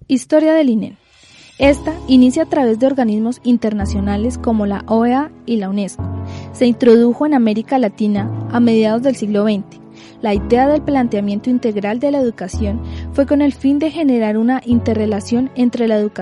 Historia del INEN. Esta inicia a través de organismos internacionales como la OEA y la UNESCO. Se introdujo en América Latina a mediados del siglo XX. La idea del planteamiento integral de la educación fue con el fin de generar una interrelación entre la educación